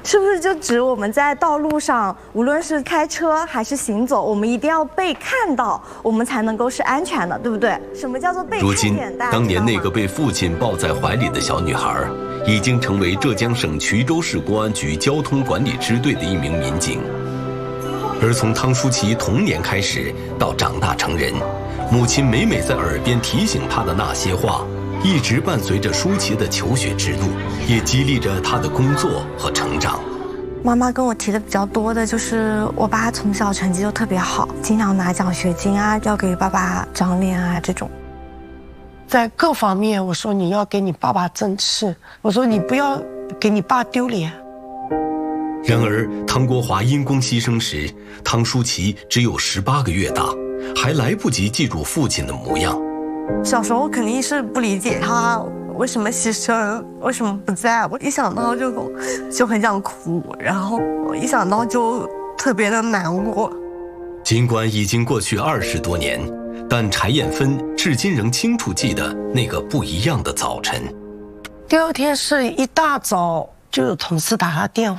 是不是就指我们在道路上，无论是开车还是行走，我们一定要被看到，我们才能够是安全的，对不对？什么叫做被看见？ 如今，当年那个被父亲抱在怀里的小女孩，已经成为浙江省衢州市公安局交通管理支队的一名民警。而从汤舒淇童年开始到长大成人，母亲每每在耳边提醒她的那些话，一直伴随着舒淇的求学之路，也激励着她的工作和成长。 妈妈跟我提的比较多的就是我爸从小成绩就特别好，经常拿奖学金啊，要给爸爸长脸啊这种。 在各方面，我说你要给你爸爸争气，我说你不要给你爸丢脸。 然而，汤国华因公牺牲时，汤舒淇只有18个月大，还来不及记住父亲的模样。 小时候肯定是不理解他为什么牺牲，为什么不在。我一想到就很想哭，然后我一想到就特别的难过。 尽管已经过去20多年，但柴艳芬至今仍清楚记得那个不一样的早晨。 第二天是一大早就有同事打他电话，